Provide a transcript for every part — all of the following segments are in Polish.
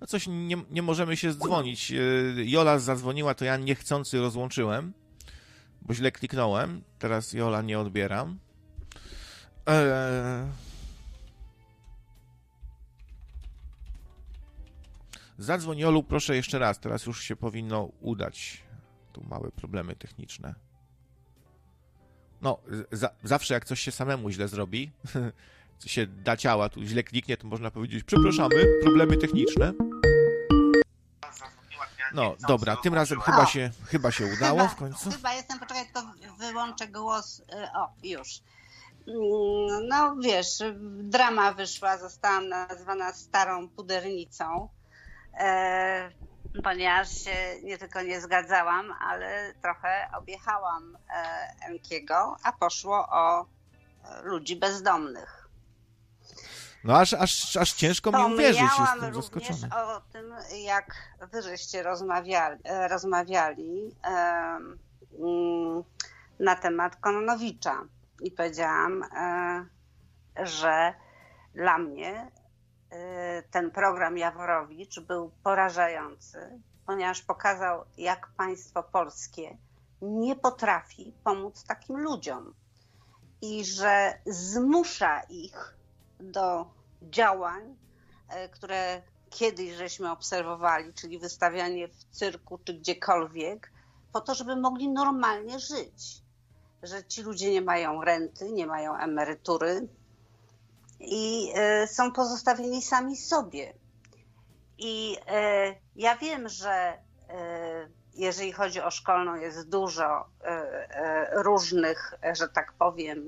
No coś nie możemy się dzwonić. Jola zadzwoniła, to ja niechcący rozłączyłem, bo źle kliknąłem. Teraz Jola nie odbieram. Zadzwoń, Jolu, proszę jeszcze raz. Teraz już się powinno udać. Tu małe problemy techniczne. No, zawsze jak coś się samemu źle zrobi, co się da ciała, tu źle kliknie, to można powiedzieć: przepraszamy, problemy techniczne. No, dobra, tym razem chyba się udało w końcu. Chyba jestem, poczekaj, tylko wyłączę głos. O, już. No wiesz, drama wyszła, zostałam nazwana starą pudernicą, ponieważ się nie tylko nie zgadzałam, ale trochę objechałam Enkiego, a poszło o ludzi bezdomnych. No aż ciężko mi uwierzyć, jestem zaskoczony. Również o tym, jak wy żeście rozmawiali na temat Kononowicza i powiedziałam, że dla mnie ten program Jaworowicz był porażający, ponieważ pokazał, jak państwo polskie nie potrafi pomóc takim ludziom i że zmusza ich do działań, które kiedyś żeśmy obserwowali, czyli wystawianie w cyrku czy gdziekolwiek, po to, żeby mogli normalnie żyć. Że ci ludzie nie mają renty, nie mają emerytury i są pozostawieni sami sobie. I ja wiem, że jeżeli chodzi o szkolną, jest dużo różnych, że tak powiem,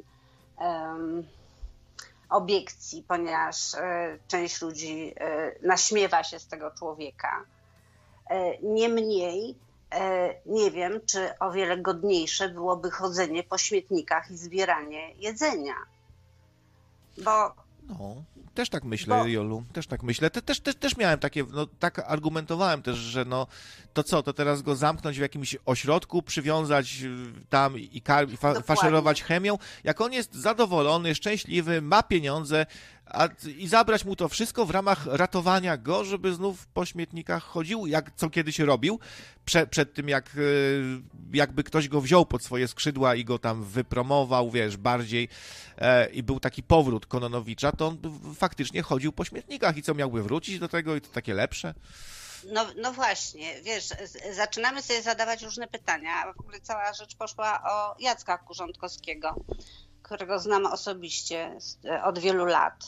obiekcji, ponieważ część ludzi naśmiewa się z tego człowieka. Niemniej nie wiem, czy o wiele godniejsze byłoby chodzenie po śmietnikach i zbieranie jedzenia. Bo... No, też tak myślę, Jolu, też tak myślę. Też miałem takie, no tak argumentowałem też, że no to co, to teraz go zamknąć w jakimś ośrodku, przywiązać tam i faszerować chemią. Jak on jest zadowolony, szczęśliwy, ma pieniądze i zabrać mu to wszystko w ramach ratowania go, żeby znów po śmietnikach chodził, co kiedyś robił, przed tym jakby ktoś go wziął pod swoje skrzydła i go tam wypromował, wiesz, bardziej i był taki powrót Kononowicza, to on faktycznie chodził po śmietnikach i co, miałby wrócić do tego i to takie lepsze? No właśnie, wiesz, zaczynamy sobie zadawać różne pytania, a w ogóle cała rzecz poszła o Jacka Kurzątkowskiego, którego znam osobiście od wielu lat,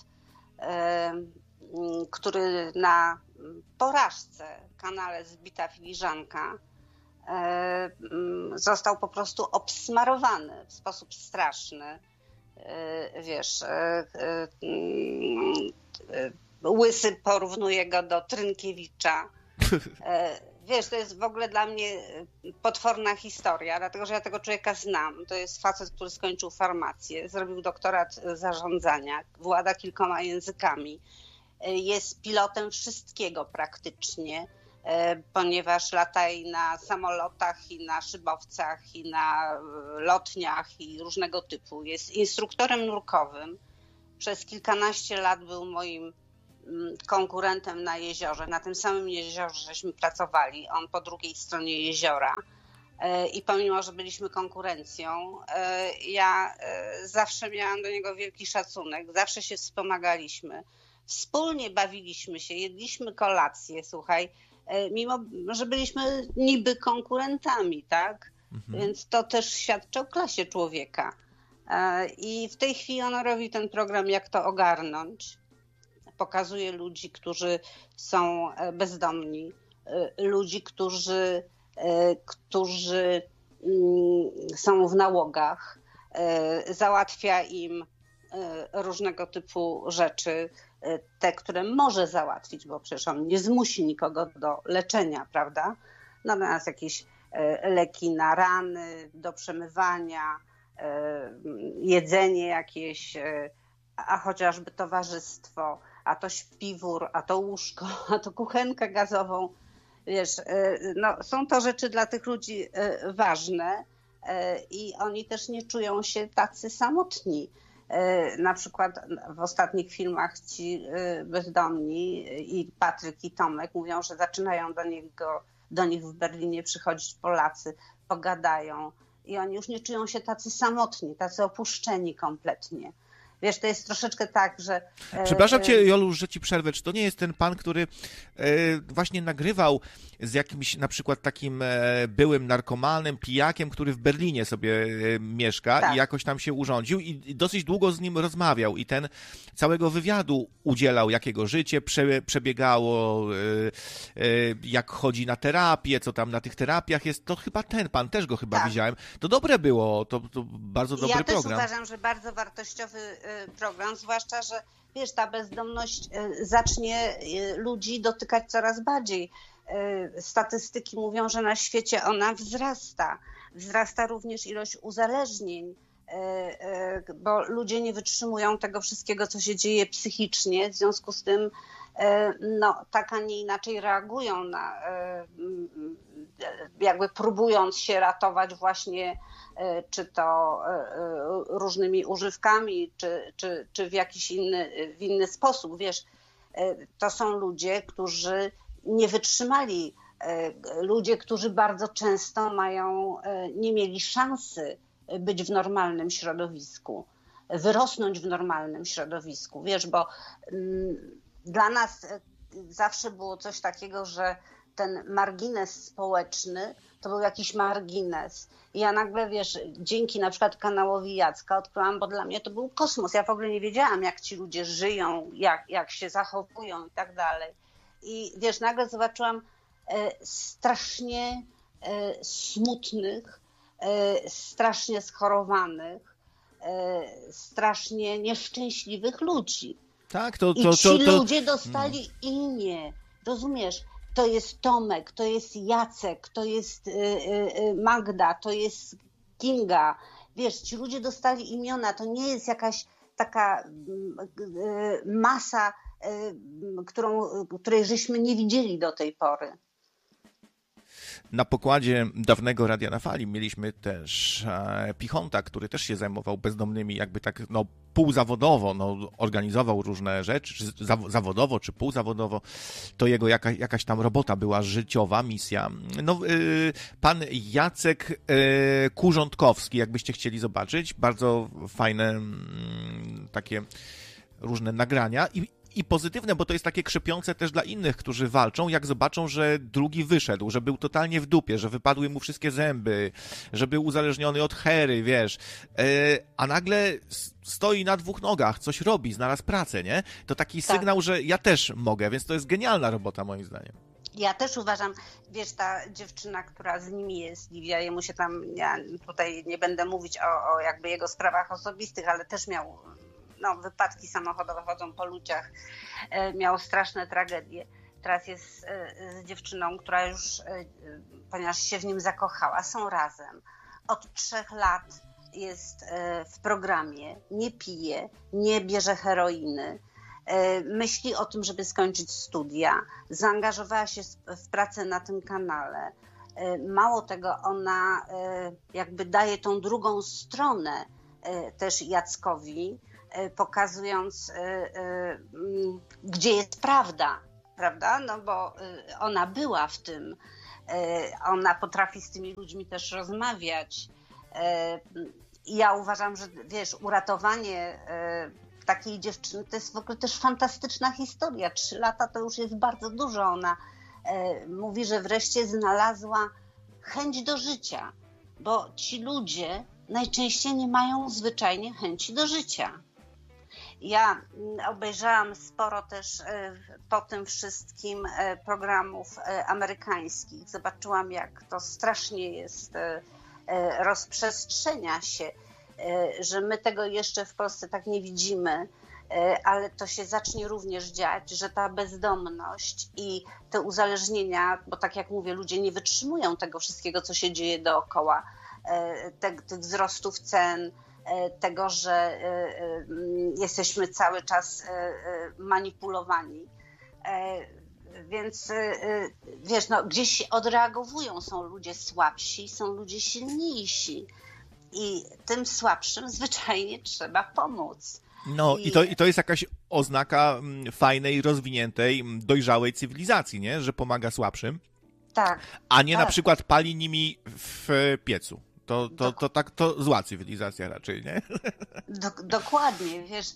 który na porażce kanale Zbita Filiżanka został po prostu obsmarowany w sposób straszny. Wiesz, Łysy porównuje go do Trynkiewicza. Wiesz, to jest w ogóle dla mnie potworna historia, dlatego że ja tego człowieka znam. To jest facet, który skończył farmację, zrobił doktorat zarządzania, włada kilkoma językami. Jest pilotem wszystkiego praktycznie, ponieważ lata i na samolotach, i na szybowcach, i na lotniach, i różnego typu. Jest instruktorem nurkowym. Przez kilkanaście lat był moim konkurentem na jeziorze. Na tym samym jeziorze żeśmy pracowali. On po drugiej stronie jeziora. I pomimo, że byliśmy konkurencją, ja zawsze miałam do niego wielki szacunek. Zawsze się wspomagaliśmy. Wspólnie bawiliśmy się, jedliśmy kolację, słuchaj, mimo, że byliśmy niby konkurentami, tak? Więc to też świadczy o klasie człowieka. I w tej chwili on robi ten program Jak to ogarnąć. Pokazuje ludzi, którzy są bezdomni, ludzi, którzy są w nałogach, załatwia im różnego typu rzeczy, te, które może załatwić, bo przecież on nie zmusi nikogo do leczenia, prawda? Natomiast jakieś leki na rany, do przemywania, jedzenie jakieś, a chociażby towarzystwo, a to śpiwór, a to łóżko, a to kuchenkę gazową. Wiesz, no, są to rzeczy dla tych ludzi ważne i oni też nie czują się tacy samotni. Na przykład w ostatnich filmach ci bezdomni i Patryk i Tomek mówią, że zaczynają do nich w Berlinie przychodzić Polacy, pogadają i oni już nie czują się tacy samotni, tacy opuszczeni kompletnie. Wiesz, to jest troszeczkę tak, że... Przepraszam cię, Jolu, że ci przerwę. Czy to nie jest ten pan, który właśnie nagrywał z jakimś na przykład takim byłym narkomanem, pijakiem, który w Berlinie sobie mieszka Tak. i jakoś tam się urządził i dosyć długo z nim rozmawiał i ten całego wywiadu udzielał, jakiego życie przebiegało, jak chodzi na terapię, co tam na tych terapiach jest. To chyba ten pan, też go chyba widziałem. To dobre było, to bardzo dobry program. Ja też uważam, że bardzo wartościowy program, zwłaszcza, że wiesz, ta bezdomność zacznie ludzi dotykać coraz bardziej. Statystyki mówią, że na świecie ona wzrasta. Wzrasta również ilość uzależnień, bo ludzie nie wytrzymują tego wszystkiego, co się dzieje psychicznie. W związku z tym tak, a nie inaczej reagują na, jakby próbując się ratować czy to różnymi używkami, czy w jakiś inny sposób. Wiesz, to są ludzie, którzy nie wytrzymali, ludzie, którzy bardzo często nie mieli szansy być w normalnym środowisku, wyrosnąć w normalnym środowisku. Wiesz, bo dla nas zawsze było coś takiego, że ten margines społeczny to był jakiś margines. I ja nagle, wiesz, dzięki na przykład kanałowi Jacka odkryłam, bo dla mnie to był kosmos. Ja w ogóle nie wiedziałam, jak ci ludzie żyją, jak się zachowują i tak dalej. I wiesz, nagle zobaczyłam strasznie smutnych, strasznie schorowanych, strasznie nieszczęśliwych ludzi. Tak, ludzie dostali imię, rozumiesz? To jest Tomek, to jest Jacek, to jest Magda, to jest Kinga. Wiesz, ci ludzie dostali imiona, to nie jest jakaś taka masa, której żeśmy nie widzieli do tej pory. Na pokładzie dawnego Radia na Fali mieliśmy też Pichonta, który też się zajmował bezdomnymi, jakby tak półzawodowo, organizował różne rzeczy, czy zawodowo, czy półzawodowo. To jego jakaś tam robota była, życiowa misja. Pan Jacek Kurzątkowski, jakbyście chcieli zobaczyć, bardzo fajne takie różne nagrania i pozytywne, bo to jest takie krzepiące też dla innych, którzy walczą, jak zobaczą, że drugi wyszedł, że był totalnie w dupie, że wypadły mu wszystkie zęby, że był uzależniony od hery, wiesz, a nagle stoi na dwóch nogach, coś robi, znalazł pracę, nie? To taki sygnał, że ja też mogę, więc to jest genialna robota moim zdaniem. Ja też uważam, wiesz, ta dziewczyna, która z nimi jest, Liwia, jemu się tam, ja tutaj nie będę mówić o jakby jego sprawach osobistych, ale też miał wypadki samochodowe, chodzą po ludziach, miał straszne tragedie. Teraz jest z dziewczyną, która już, ponieważ się w nim zakochała, są razem. Od 3 lat jest w programie, nie pije, nie bierze heroiny, myśli o tym, żeby skończyć studia, zaangażowała się w pracę na tym kanale. Mało tego, ona jakby daje tą drugą stronę też Jackowi, pokazując, gdzie jest prawda? No bo ona była w tym, ona potrafi z tymi ludźmi też rozmawiać. Ja uważam, że wiesz, uratowanie takiej dziewczyny to jest w ogóle też fantastyczna historia. 3 lata to już jest bardzo dużo. Ona mówi, że wreszcie znalazła chęć do życia, bo ci ludzie najczęściej nie mają zwyczajnie chęci do życia. Ja obejrzałam sporo też po tym wszystkim programów amerykańskich. Zobaczyłam, jak to strasznie jest rozprzestrzenia się, że my tego jeszcze w Polsce tak nie widzimy, ale to się zacznie również dziać, że ta bezdomność i te uzależnienia, bo tak jak mówię, ludzie nie wytrzymują tego wszystkiego, co się dzieje dookoła, tych wzrostów cen, tego, że jesteśmy cały czas manipulowani. Więc wiesz, gdzieś odreagowują, są ludzie słabsi, są ludzie silniejsi. I tym słabszym zwyczajnie trzeba pomóc. No i to jest jakaś oznaka fajnej, rozwiniętej, dojrzałej cywilizacji, nie? Że pomaga słabszym, tak, a nie tak. na przykład pali nimi w piecu. To zła cywilizacja raczej, nie? Dokładnie, wiesz,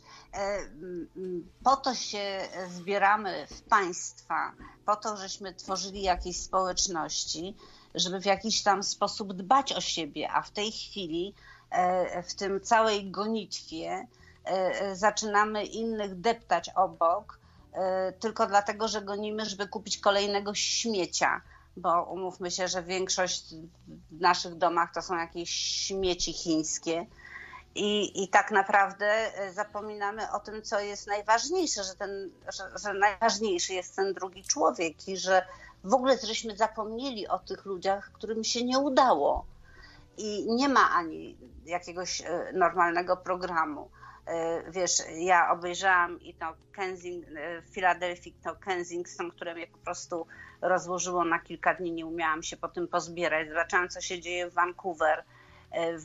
po to się zbieramy w państwa, po to, żeśmy tworzyli jakieś społeczności, żeby w jakiś tam sposób dbać o siebie, a w tej chwili w tym całej gonitwie zaczynamy innych deptać obok, tylko dlatego, że gonimy, żeby kupić kolejnego śmiecia, bo umówmy się, że większość w naszych domach to są jakieś śmieci chińskie i tak naprawdę zapominamy o tym, co jest najważniejsze, że najważniejszy jest ten drugi człowiek i że w ogóle żeśmy zapomnieli o tych ludziach, którym się nie udało i nie ma ani jakiegoś normalnego programu. Wiesz, ja obejrzałam i to w Filadelfii to Kensington, które mnie po prostu rozłożyło na kilka dni, nie umiałam się po tym pozbierać. Zobaczyłam, co się dzieje w Vancouver, w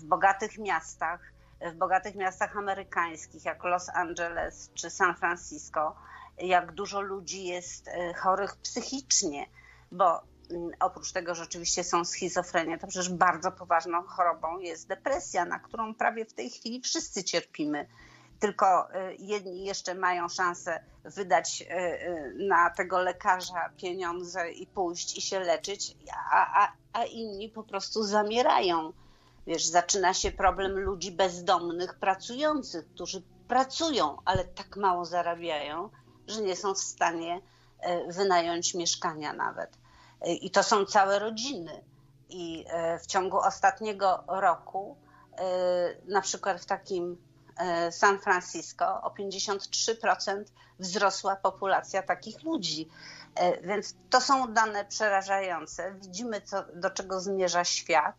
bogatych miastach amerykańskich, jak Los Angeles czy San Francisco, jak dużo ludzi jest chorych psychicznie, bo oprócz tego, że oczywiście są schizofrenie, to przecież bardzo poważną chorobą jest depresja, na którą prawie w tej chwili wszyscy cierpimy. Tylko jedni jeszcze mają szansę wydać na tego lekarza pieniądze i pójść i się leczyć, a inni po prostu zamierają. Wiesz, zaczyna się problem ludzi bezdomnych, pracujących, którzy pracują, ale tak mało zarabiają, że nie są w stanie wynająć mieszkania nawet. I to są całe rodziny. I w ciągu ostatniego roku, na przykład w takim San Francisco, o 53% wzrosła populacja takich ludzi. Więc to są dane przerażające. Widzimy, do czego zmierza świat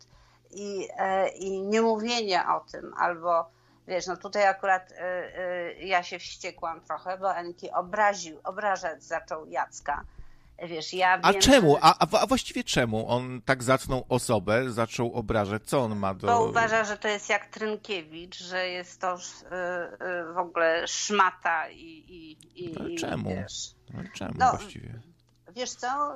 i nie mówienie o tym, albo wiesz, no tutaj akurat ja się wściekłam trochę, bo Enki obrażać zaczął Jacka. Wiesz, ja wiem, a czemu? A właściwie czemu on tak zacną osobę zaczął obrażać? Co on ma do... Bo uważa, że to jest jak Trynkiewicz, że jest to w ogóle szmata Ale czemu? Wiesz, czemu właściwie? Wiesz co?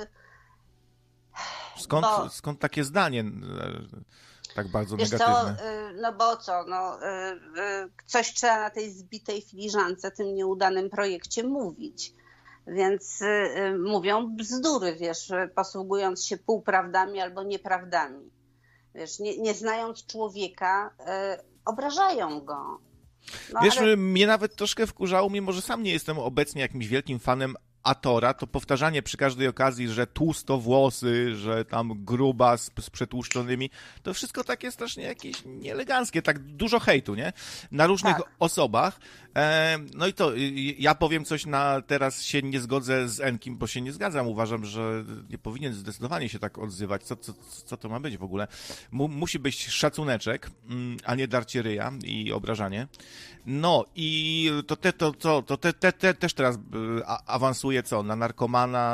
Skąd takie zdanie tak bardzo wiesz negatywne? Co? No bo co? No, coś trzeba na tej zbitej filiżance, tym nieudanym projekcie mówić. Więc mówią bzdury, wiesz, posługując się półprawdami albo nieprawdami. Wiesz, nie znając człowieka, obrażają go. No, wiesz, ale... mnie nawet troszkę wkurzało, mimo że sam nie jestem obecnie jakimś wielkim fanem Atora, to powtarzanie przy każdej okazji, że tłustowłosy, że tam gruba z przetłuszczonymi, to wszystko takie strasznie jakieś nieeleganckie, tak dużo hejtu, nie? Na różnych osobach. No i to, ja powiem coś teraz się nie zgodzę z Enkim, bo się nie zgadzam. Uważam, że nie powinien zdecydowanie się tak odzywać. Co to ma być w ogóle? Musi być szacuneczek, a nie darcie ryja i obrażanie. No i to też teraz awansuje co? Na narkomana,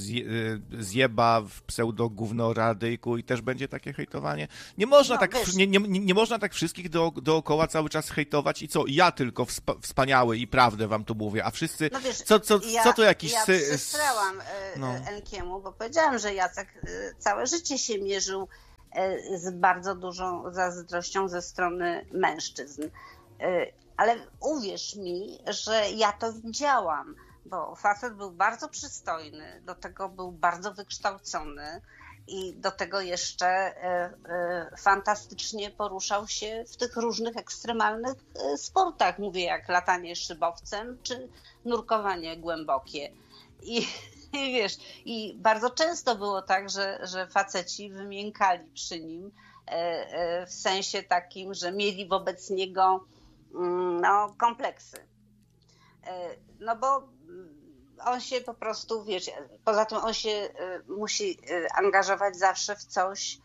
zjeba w pseudo-gównoradyjku i też będzie takie hejtowanie. Nie można nie można tak wszystkich dookoła cały czas hejtować i co? Ja tylko wspaniały i prawdę wam tu mówię, a wszyscy... No wiesz, co to jakiś... Ja przysrałam Enkiemu, bo powiedziałam, że Jacek całe życie się mierzył z bardzo dużą zazdrością ze strony mężczyzn. Ale uwierz mi, że ja to widziałam, bo facet był bardzo przystojny, do tego był bardzo wykształcony i do tego jeszcze fantastycznie poruszał się w tych różnych ekstremalnych sportach. Mówię, jak latanie szybowcem czy nurkowanie głębokie. I wiesz, i bardzo często było tak, że faceci wymiękali przy nim w sensie takim, że mieli wobec niego kompleksy. No bo on się po prostu, wiesz, poza tym on się musi angażować zawsze w coś,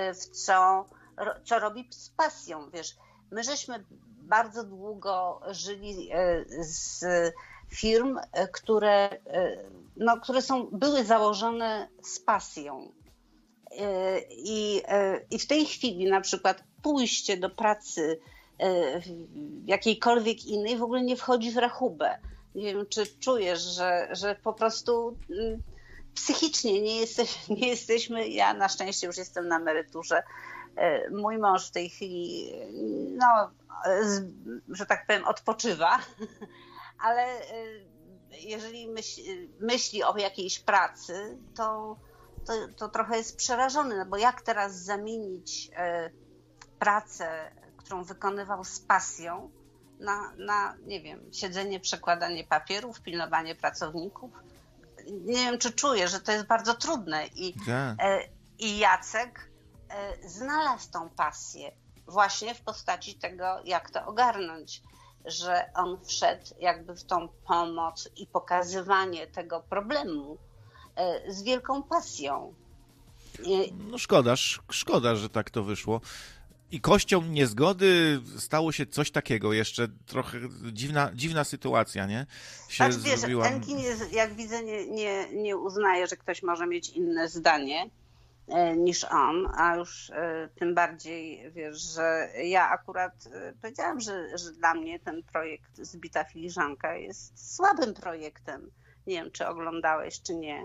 co robi z pasją, wiesz. My żeśmy bardzo długo żyli z firm, które były założone z pasją. I w tej chwili na przykład pójście do pracy jakiejkolwiek innej w ogóle nie wchodzi w rachubę. Nie wiem, czy czujesz, że po prostu psychicznie nie jesteśmy, ja na szczęście już jestem na emeryturze, mój mąż w tej chwili, no, że tak powiem, odpoczywa, ale jeżeli myśli o jakiejś pracy, to trochę jest przerażony, no bo jak teraz zamienić pracę, którą wykonywał z pasją, na nie wiem, siedzenie, przekładanie papierów, pilnowanie pracowników. Nie wiem, czy czuję, że to jest bardzo trudne i Jacek znalazł tą pasję właśnie w postaci tego, jak to ogarnąć, że on wszedł jakby w tą pomoc i pokazywanie tego problemu z wielką pasją. No szkoda, że tak to wyszło. I kością niezgody stało się coś takiego, jeszcze trochę dziwna sytuacja, nie? Znaczy, wiesz, Enki, jak widzę, nie uznaje, że ktoś może mieć inne zdanie niż on, a już tym bardziej, wiesz, że ja akurat powiedziałam, że dla mnie ten projekt Zbita filiżanka jest słabym projektem. Nie wiem, czy oglądałeś, czy nie.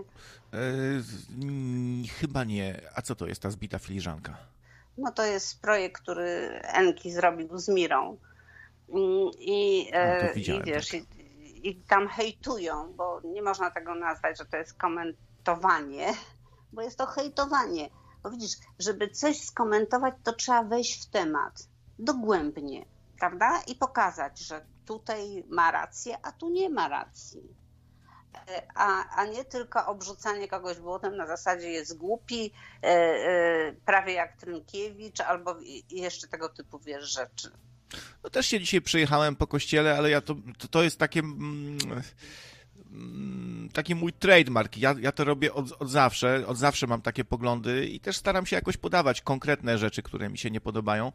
Chyba nie. A co to jest ta Zbita filiżanka? No to jest projekt, który Enki zrobił z Mirą. I wiesz, tak. I tam hejtują, bo nie można tego nazwać, że to jest komentowanie, bo jest to hejtowanie. Bo widzisz, żeby coś skomentować, to trzeba wejść w temat dogłębnie, prawda? I pokazać, że tutaj ma rację, a tu nie ma racji. A nie tylko obrzucanie kogoś błotem na zasadzie jest głupi, prawie jak Trynkiewicz, albo jeszcze tego typu, wiesz, rzeczy. No też się dzisiaj przejechałem po kościele, ale to jest takie... taki mój trademark. Ja to robię od zawsze mam takie poglądy i też staram się jakoś podawać konkretne rzeczy, które mi się nie podobają.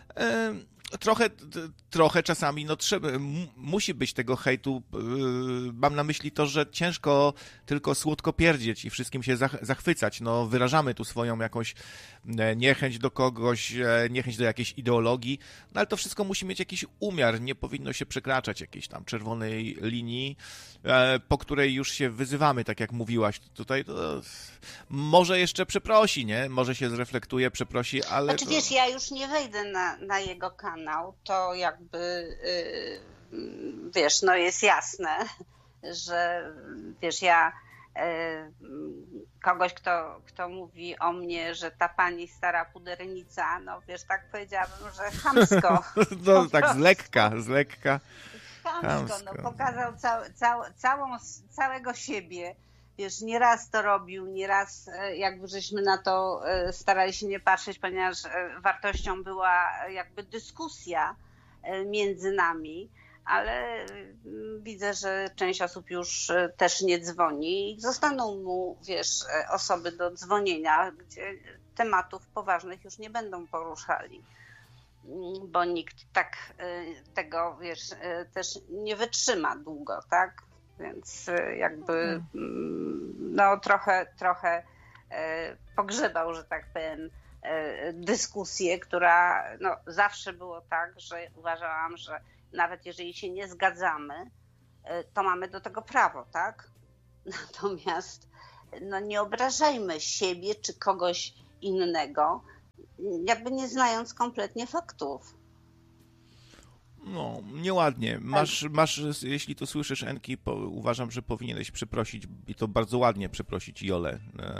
Trochę czasami musi być tego hejtu. Mam na myśli to, że ciężko tylko słodko pierdzieć i wszystkim się zachwycać. No, wyrażamy tu swoją jakąś niechęć do kogoś, niechęć do jakiejś ideologii, no ale to wszystko musi mieć jakiś umiar. Nie powinno się przekraczać jakiejś tam czerwonej linii, po której już się wyzywamy, tak jak mówiłaś tutaj. To może jeszcze przeprosi, nie? Może się zreflektuje, przeprosi, ale... Znaczy, wiesz, ja już nie wejdę na jego kanał, to jakby, wiesz, no jest jasne, że wiesz, ja kogoś, kto mówi o mnie, że ta pani stara pudernica, no wiesz, tak powiedziałabym, że chamsko. No tak, z lekka. Chamsko, no pokazał całego siebie. Wiesz, nieraz to robił, nieraz jakby żeśmy na to starali się nie patrzeć, ponieważ wartością była jakby dyskusja między nami, ale widzę, że część osób już też nie dzwoni i zostaną mu, wiesz, osoby do dzwonienia, gdzie tematów poważnych już nie będą poruszali, bo nikt tak tego, wiesz, też nie wytrzyma długo, tak? Więc jakby no trochę pogrzebał, że tak powiem, dyskusję, która no, zawsze było tak, że uważałam, że nawet jeżeli się nie zgadzamy, to mamy do tego prawo, tak? Natomiast no, nie obrażajmy siebie czy kogoś innego, jakby nie znając kompletnie faktów. No, nieładnie. Masz, jeśli to słyszysz, Enki, uważam, że powinieneś przeprosić i to bardzo ładnie przeprosić Jolę.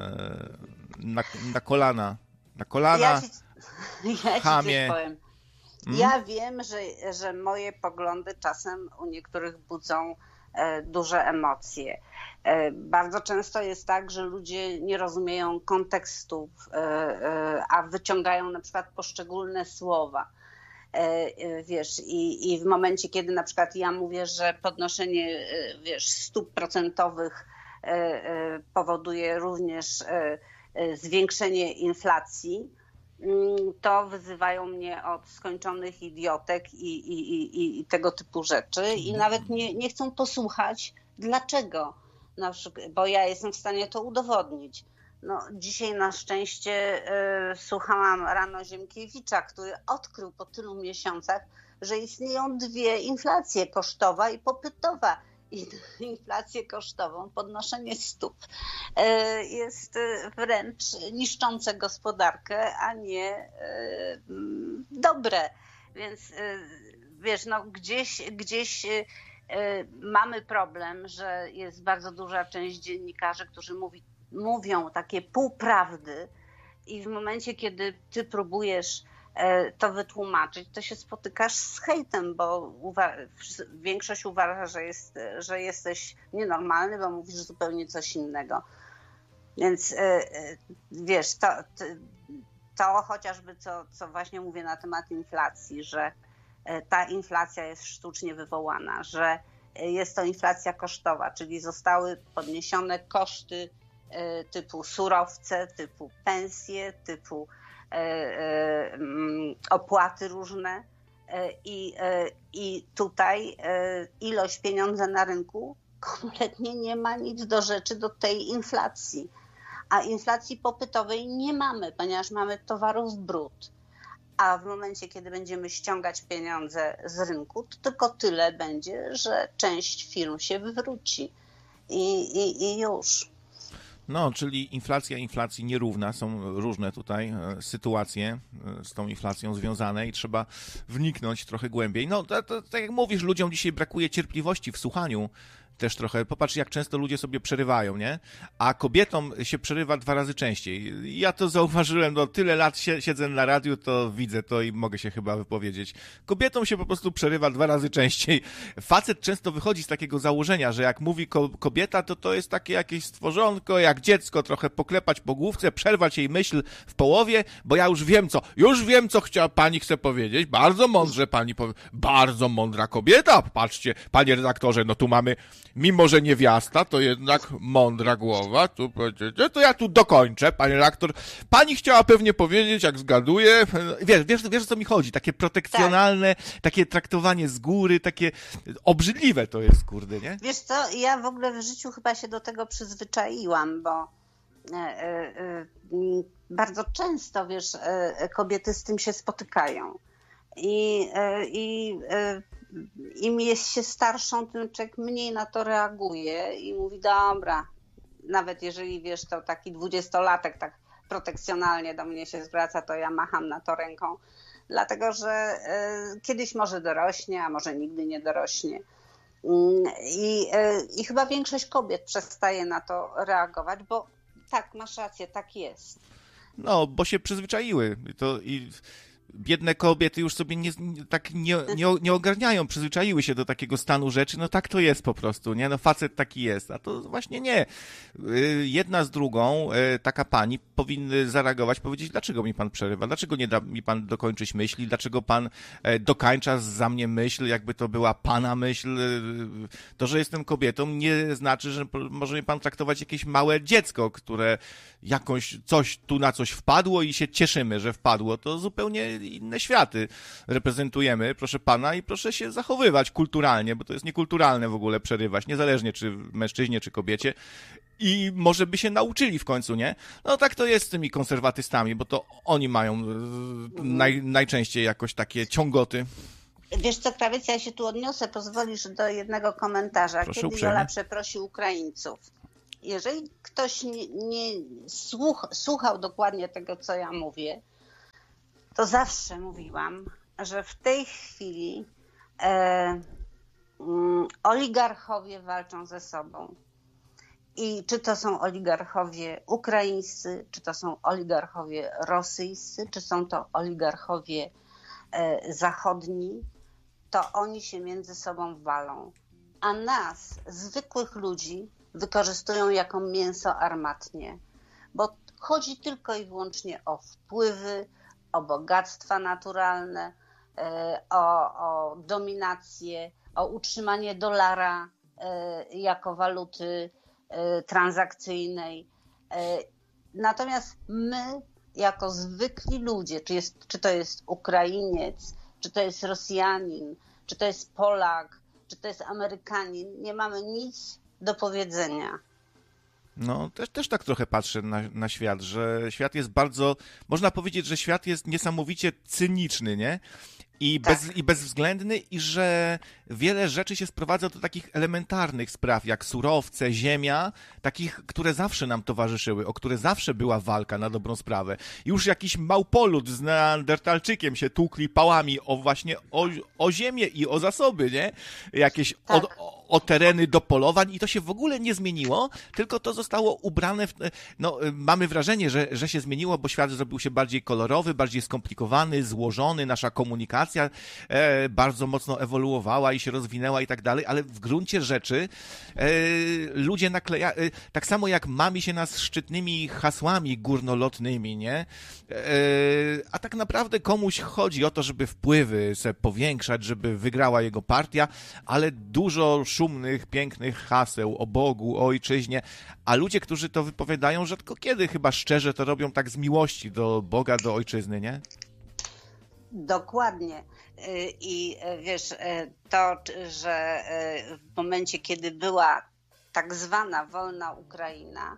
Na kolana. Na kolana, ja chamie. Ci coś powiem. Ja wiem, że moje poglądy czasem u niektórych budzą duże emocje. Bardzo często jest tak, że ludzie nie rozumieją kontekstów, a wyciągają na przykład poszczególne słowa. Wiesz, i w momencie, kiedy na przykład ja mówię, że podnoszenie, wiesz, stóp procentowych powoduje również zwiększenie inflacji, to wyzywają mnie od skończonych idiotek i tego typu rzeczy i nawet nie chcą posłuchać dlaczego, bo ja jestem w stanie to udowodnić. No, dzisiaj na szczęście słuchałam rano Ziemkiewicza, który odkrył po tylu miesiącach, że istnieją dwie inflacje, kosztowa i popytowa. I inflację kosztową, podnoszenie stóp jest wręcz niszczące gospodarkę, a nie dobre. Więc wiesz, no gdzieś mamy problem, że jest bardzo duża część dziennikarzy, którzy mówią takie półprawdy i w momencie, kiedy ty próbujesz to wytłumaczyć, to się spotykasz z hejtem, bo większość uważa, że jesteś nienormalny, bo mówisz zupełnie coś innego. Więc wiesz, to chociażby co właśnie mówię na temat inflacji, że ta inflacja jest sztucznie wywołana, że jest to inflacja kosztowa, czyli zostały podniesione koszty typu surowce, typu pensje, typu opłaty różne i tutaj ilość pieniądza na rynku kompletnie nie ma nic do rzeczy do tej inflacji. A inflacji popytowej nie mamy, ponieważ mamy towarów brud. A w momencie, kiedy będziemy ściągać pieniądze z rynku, to tylko tyle będzie, że część firm się wywróci i już. No, czyli inflacja inflacji nierówna, są różne tutaj sytuacje z tą inflacją związane i trzeba wniknąć trochę głębiej. No, tak jak mówisz, ludziom dzisiaj brakuje cierpliwości w słuchaniu też trochę. Popatrz, jak często ludzie sobie przerywają, nie? A kobietom się przerywa 2 razy częściej. Ja to zauważyłem, no tyle lat siedzę na radiu, to widzę to i mogę się chyba wypowiedzieć. Kobietom się po prostu przerywa 2 razy częściej. Facet często wychodzi z takiego założenia, że jak mówi kobieta, to jest takie jakieś stworzonko, jak dziecko, trochę poklepać po główce, przerwać jej myśl w połowie, bo ja już wiem, co pani chce powiedzieć. Bardzo mądrze pani powie. Bardzo mądra kobieta, patrzcie, panie redaktorze, no tu mamy, mimo że niewiasta, to jednak mądra głowa. To ja tu dokończę, panie redaktor. Pani chciała pewnie powiedzieć, jak zgaduję. Wiesz o co mi chodzi? Takie protekcjonalne, takie traktowanie z góry, takie obrzydliwe to jest, kurde, nie? Wiesz co, ja w ogóle w życiu chyba się do tego przyzwyczaiłam, bo bardzo często, wiesz, kobiety z tym się spotykają. Im jest się starszą, tym człowiek mniej na to reaguje i mówi, dobra, nawet jeżeli, wiesz, to taki 20-latek tak protekcjonalnie do mnie się zwraca, to ja macham na to ręką, dlatego że kiedyś może dorośnie, a może nigdy nie dorośnie. I chyba większość kobiet przestaje na to reagować, bo tak, masz rację, tak jest. No, bo się przyzwyczaiły. Biedne kobiety już sobie nie ogarniają, przyzwyczaiły się do takiego stanu rzeczy, no tak to jest po prostu, nie? No facet taki jest, a to właśnie nie. Jedna z drugą, taka pani powinny zareagować, powiedzieć, dlaczego mi pan przerywa, dlaczego nie da mi pan dokończyć myśli, dlaczego pan dokańcza za mnie myśl, jakby to była pana myśl. To, że jestem kobietą, nie znaczy, że może mnie pan traktować jakieś małe dziecko, które coś tu na coś wpadło i się cieszymy, że wpadło. To zupełnie inne światy reprezentujemy, proszę pana, i proszę się zachowywać kulturalnie, bo to jest niekulturalne w ogóle przerywać, niezależnie czy mężczyźnie, czy kobiecie. I może by się nauczyli w końcu, nie? No tak to jest z tymi konserwatystami, bo to oni mają najczęściej jakoś takie ciągoty. Wiesz co, Krawiec, ja się tu odniosę, pozwolisz, do jednego komentarza. Proszę Kiedy uprzejmie. Jola przeprosi Ukraińców. Jeżeli ktoś nie słuchał dokładnie tego, co ja mówię, to zawsze mówiłam, że w tej chwili oligarchowie walczą ze sobą. I czy to są oligarchowie ukraińscy, czy to są oligarchowie rosyjscy, czy są to oligarchowie zachodni, to oni się między sobą walą. A nas, zwykłych ludzi, wykorzystują jako mięso armatnie. Bo chodzi tylko i wyłącznie o wpływy, o bogactwa naturalne, o dominację, o utrzymanie dolara jako waluty transakcyjnej. Natomiast my, jako zwykli ludzie, czy to jest Ukrainiec, czy to jest Rosjanin, czy to jest Polak, czy to jest Amerykanin, nie mamy nic do powiedzenia. No, też tak trochę patrzę na świat, że świat jest bardzo, można powiedzieć, że świat jest niesamowicie cyniczny, nie? I bezwzględny, i że wiele rzeczy się sprowadza do takich elementarnych spraw, jak surowce, ziemia, takich, które zawsze nam towarzyszyły, o które zawsze była walka na dobrą sprawę. Już jakiś małpolud z neandertalczykiem się tłukli pałami o ziemię i o zasoby, nie? Jakieś o tereny do polowań i to się w ogóle nie zmieniło, tylko to zostało ubrane no, mamy wrażenie, że się zmieniło, bo świat zrobił się bardziej kolorowy, bardziej skomplikowany, złożony, nasza komunikacja bardzo mocno ewoluowała i się rozwinęła i tak dalej, ale w gruncie rzeczy ludzie naklejają, tak samo jak mami się nas szczytnymi hasłami górnolotnymi, nie? A tak naprawdę komuś chodzi o to, żeby wpływy se powiększać, żeby wygrała jego partia, ale dużo szumnych, pięknych haseł o Bogu, o ojczyźnie, a ludzie, którzy to wypowiadają, rzadko kiedy chyba szczerze to robią tak z miłości do Boga, do ojczyzny, nie? Dokładnie. I wiesz, to, że w momencie, kiedy była tak zwana wolna Ukraina,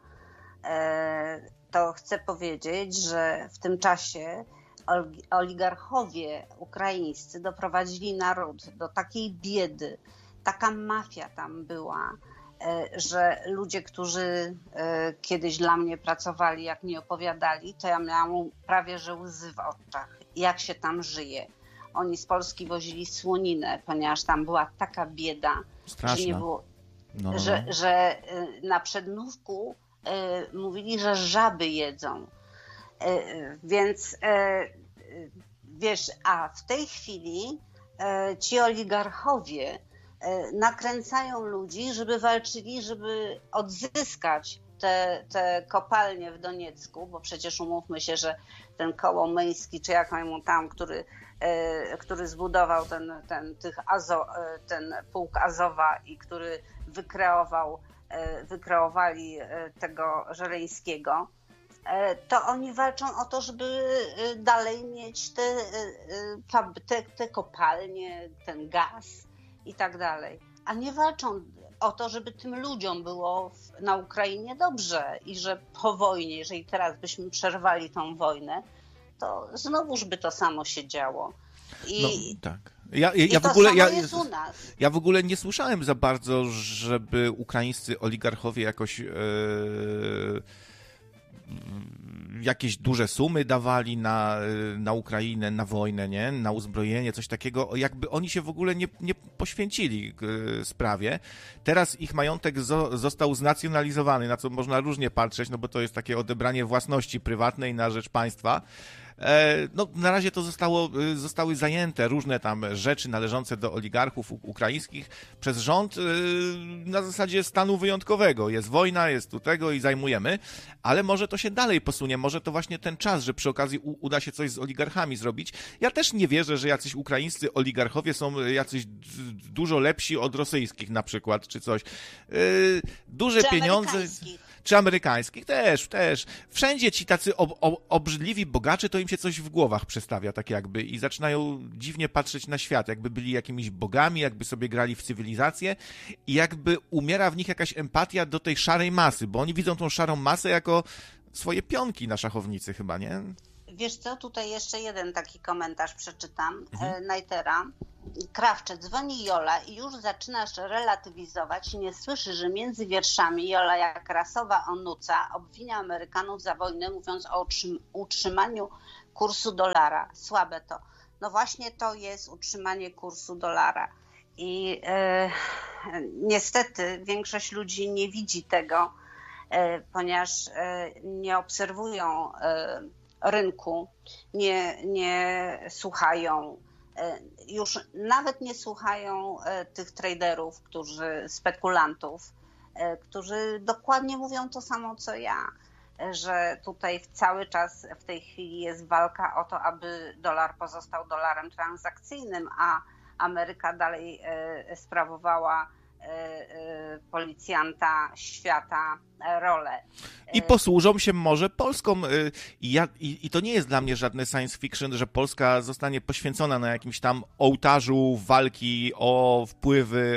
to chcę powiedzieć, że w tym czasie oligarchowie ukraińscy doprowadzili naród do takiej biedy, taka mafia tam była, że ludzie, którzy kiedyś dla mnie pracowali, jak mi opowiadali, to ja miałam prawie że łzy w oczach, jak się tam żyje. Oni z Polski wozili słoninę, ponieważ tam była taka bieda, straszna, że nie było, no. że na przedmówku mówili, że żaby jedzą. Więc wiesz, a w tej chwili ci oligarchowie nakręcają ludzi, żeby walczyli, żeby odzyskać te kopalnie w Doniecku, bo przecież umówmy się, że ten Kołomyński, czy jak mu tam, który zbudował ten pułk Azowa i który wykreowali tego Żeleńskiego, to oni walczą o to, żeby dalej mieć te kopalnie, ten gaz i tak dalej. A nie walczą o to, żeby tym ludziom było na Ukrainie dobrze i że po wojnie, jeżeli teraz byśmy przerwali tą wojnę, to znowuż by to samo się działo. No, tak. Ja w ogóle nie słyszałem za bardzo, żeby ukraińscy oligarchowie jakoś jakieś duże sumy dawali na Ukrainę, na wojnę, nie? Na uzbrojenie, coś takiego, jakby oni się w ogóle nie poświęcili sprawie. Teraz ich majątek został znacjonalizowany, na co można różnie patrzeć, no bo to jest takie odebranie własności prywatnej na rzecz państwa. No, na razie to zostały zajęte różne tam rzeczy należące do oligarchów ukraińskich przez rząd na zasadzie stanu wyjątkowego. Jest wojna, jest tu tego i zajmujemy, ale może to się dalej posunie, może to właśnie ten czas, że przy okazji uda się coś z oligarchami zrobić. Ja też nie wierzę, że jacyś ukraińscy oligarchowie są jacyś dużo lepsi od rosyjskich na przykład, czy coś. Duże czy pieniądze... Czy amerykańskich? Też. Wszędzie ci tacy obrzydliwi bogacze, to im się coś w głowach przestawia, tak jakby, i zaczynają dziwnie patrzeć na świat, jakby byli jakimiś bogami, jakby sobie grali w cywilizację i jakby umiera w nich jakaś empatia do tej szarej masy, bo oni widzą tą szarą masę jako swoje pionki na szachownicy chyba, nie? Wiesz co, tutaj jeszcze jeden taki komentarz przeczytam. Najtera. Krawcze, dzwoni Jola i już zaczynasz relatywizować. Nie słyszy, że między wierszami Jola jak rasowa onuca obwinia Amerykanów za wojnę, mówiąc o utrzymaniu kursu dolara. Słabe to. No właśnie to jest utrzymanie kursu dolara. I niestety większość ludzi nie widzi tego, ponieważ nie obserwują rynku, nie słuchają, już nawet nie słuchają tych traderów, spekulantów, którzy dokładnie mówią to samo co ja, że tutaj cały czas w tej chwili jest walka o to, aby dolar pozostał dolarem transakcyjnym, a Ameryka dalej sprawowała policjanta świata rolę. I posłużą się może Polską. I to nie jest dla mnie żadne science fiction, że Polska zostanie poświęcona na jakimś tam ołtarzu walki o wpływy,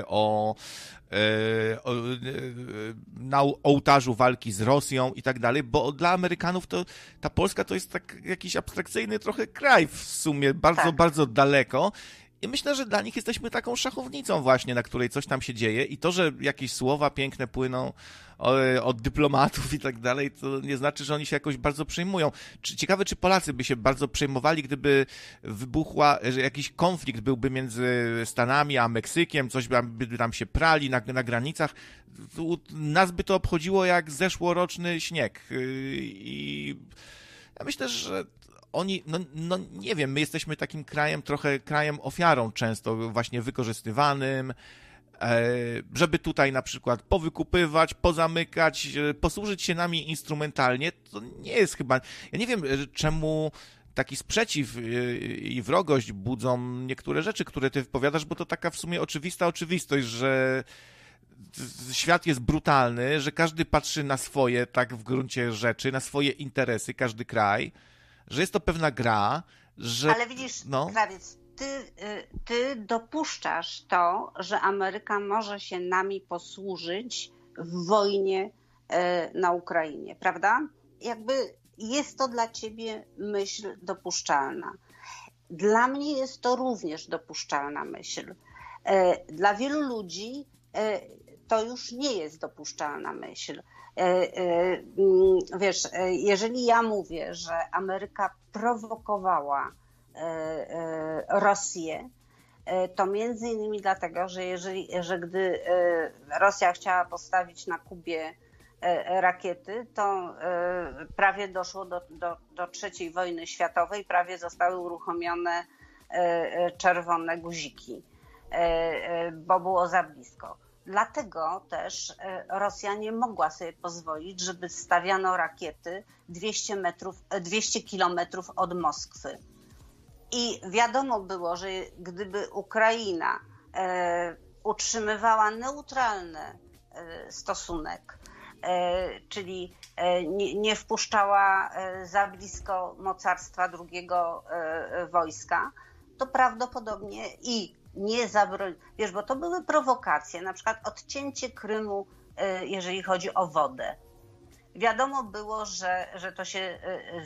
na ołtarzu walki z Rosją i tak dalej, bo dla Amerykanów to ta Polska to jest tak jakiś abstrakcyjny trochę kraj w sumie, bardzo, bardzo daleko. I myślę, że dla nich jesteśmy taką szachownicą właśnie, na której coś tam się dzieje i to, że jakieś słowa piękne płyną od dyplomatów i tak dalej, to nie znaczy, że oni się jakoś bardzo przejmują. Ciekawe, czy Polacy by się bardzo przejmowali, gdyby że jakiś konflikt byłby między Stanami a Meksykiem, coś by tam się prali na granicach. Nas by to obchodziło jak zeszłoroczny śnieg. I ja myślę, że oni, no nie wiem, my jesteśmy takim krajem, trochę krajem ofiarą często właśnie wykorzystywanym, żeby tutaj na przykład powykupywać, pozamykać, posłużyć się nami instrumentalnie, to nie jest chyba, ja nie wiem czemu taki sprzeciw i wrogość budzą niektóre rzeczy, które ty wypowiadasz, bo to taka w sumie oczywista oczywistość, że świat jest brutalny, że każdy patrzy na swoje, tak w gruncie rzeczy, na swoje interesy, każdy kraj, że jest to pewna gra, że... Ale widzisz, Krawiec, ty dopuszczasz to, że Ameryka może się nami posłużyć w wojnie na Ukrainie, prawda? Jakby jest to dla ciebie myśl dopuszczalna. Dla mnie jest to również dopuszczalna myśl. Dla wielu ludzi to już nie jest dopuszczalna myśl. Wiesz, jeżeli ja mówię, że Ameryka prowokowała Rosję, to między innymi dlatego, że gdy Rosja chciała postawić na Kubie rakiety, to prawie doszło do III wojny światowej, prawie zostały uruchomione czerwone guziki, bo było za blisko. Dlatego też Rosja nie mogła sobie pozwolić, żeby stawiano rakiety 200 kilometrów od Moskwy. I wiadomo było, że gdyby Ukraina utrzymywała neutralny stosunek, czyli nie wpuszczała za blisko mocarstwa drugiego wojska, to prawdopodobnie nie zabroni. Wiesz, bo to były prowokacje, na przykład odcięcie Krymu, jeżeli chodzi o wodę. Wiadomo było, że to się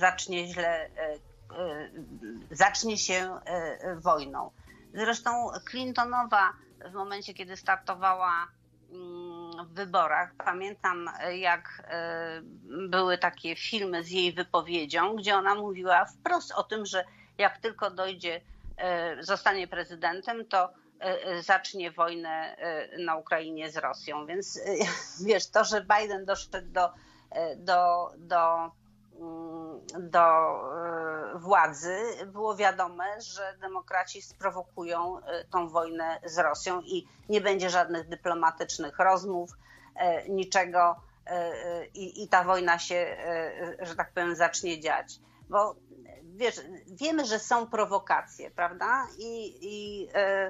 zacznie się wojną. Zresztą Clintonowa w momencie, kiedy startowała w wyborach, pamiętam jak były takie filmy z jej wypowiedzią, gdzie ona mówiła wprost o tym, że jak tylko zostanie prezydentem, to zacznie wojnę na Ukrainie z Rosją. Więc wiesz, to, że Biden doszedł do władzy, było wiadome, że demokraci sprowokują tą wojnę z Rosją i nie będzie żadnych dyplomatycznych rozmów, niczego i ta wojna się, że tak powiem, zacznie dziać. Bo wiesz, wiemy, że są prowokacje, prawda? I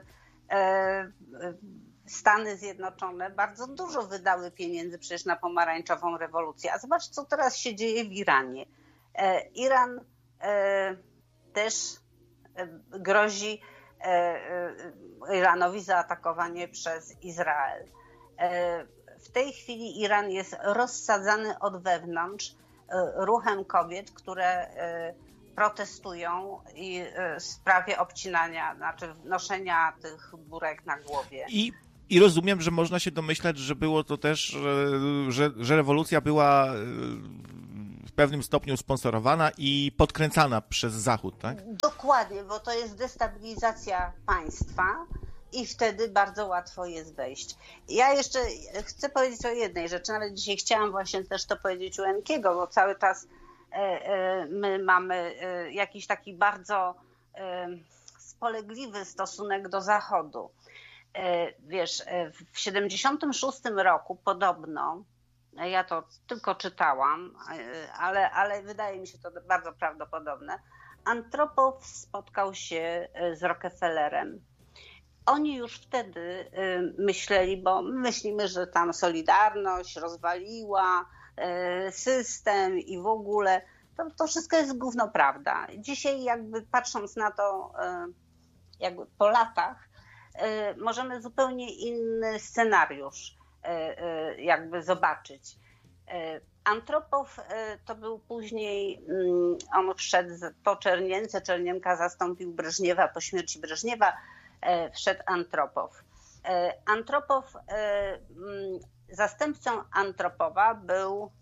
Stany Zjednoczone bardzo dużo wydały pieniędzy przecież na pomarańczową rewolucję. A zobacz, co teraz się dzieje w Iranie. Iran też grozi Iranowi zaatakowanie przez Izrael. W tej chwili Iran jest rozsadzany od wewnątrz ruchem kobiet, które protestują w sprawie obcinania, znaczy noszenia tych burek na głowie. I rozumiem, że można się domyślać, że było to też, że rewolucja była w pewnym stopniu sponsorowana i podkręcana przez Zachód, tak? Dokładnie, bo to jest destabilizacja państwa i wtedy bardzo łatwo jest wejść. Ja jeszcze chcę powiedzieć o jednej rzeczy, nawet dzisiaj chciałam właśnie też to powiedzieć u Enkiego, bo cały czas my mamy jakiś taki bardzo spolegliwy stosunek do Zachodu. Wiesz, w 76 roku podobno, ja to tylko czytałam, ale wydaje mi się to bardzo prawdopodobne, Andropow spotkał się z Rockefellerem oni już wtedy myśleli, bo my myślimy, że tam Solidarność rozwaliła system i w ogóle to wszystko jest gówno prawda. Dzisiaj jakby patrząc na to jakby po latach, możemy zupełnie inny scenariusz jakby zobaczyć. Antropow to był później, on wszedł po Czernience, Czernienka zastąpił Breżniewa, po śmierci Breżniewa wszedł Antropow. Antropow, zastępcą Antropowa był,